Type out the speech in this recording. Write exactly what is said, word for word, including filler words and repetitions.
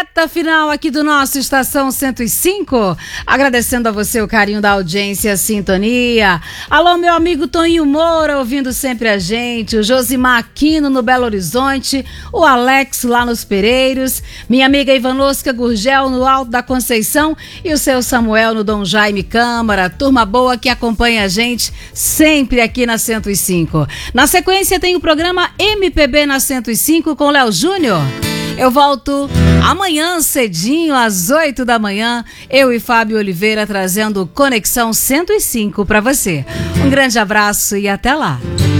Reta final aqui do nosso Estação cento e cinco, agradecendo a você o carinho da audiência, a sintonia. Alô, meu amigo Toninho Moura, ouvindo sempre a gente, o Josimar Aquino no Belo Horizonte, o Alex lá nos Pereiros, minha amiga Ivanosca Gurgel no Alto da Conceição e o seu Samuel no Dom Jaime Câmara, turma boa que acompanha a gente sempre aqui na cento e cinco. Na sequência tem o programa M P B na cento e cinco com Léo Júnior. Eu volto amanhã cedinho, às oito da manhã, eu e Fábio Oliveira trazendo Conexão cento e cinco para você. Um grande abraço e até lá.